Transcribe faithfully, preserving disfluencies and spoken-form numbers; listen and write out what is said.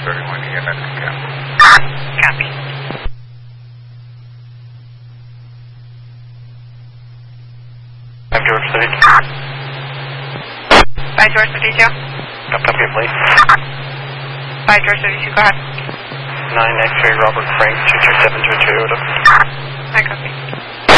thirty-one E M S Capital. Copy. I'm George City. By George thirty-two. No, copy it, please. By George thirty-two, go ahead. nine X-ray Robert Frank two two seven two Toyota. I copy.